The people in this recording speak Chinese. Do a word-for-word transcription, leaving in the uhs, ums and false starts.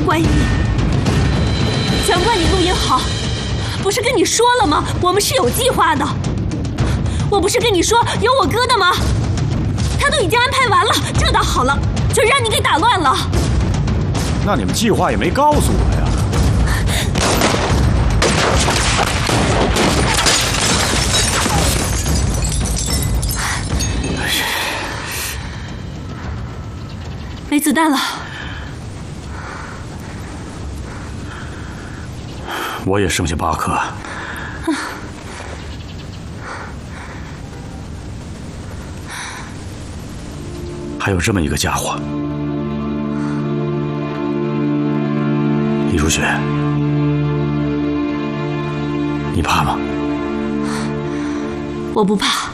怪你，全怪你陆英豪！不是跟你说了吗？我们是有计划的。我不是跟你说有我哥的吗？他都已经安排完了，这倒好了，就让你给打乱了。 那你们计划也没告诉我呀？ 没子弹了。 我也剩下八颗。还有这么一个家伙，李如雪，你怕吗？ 我不怕。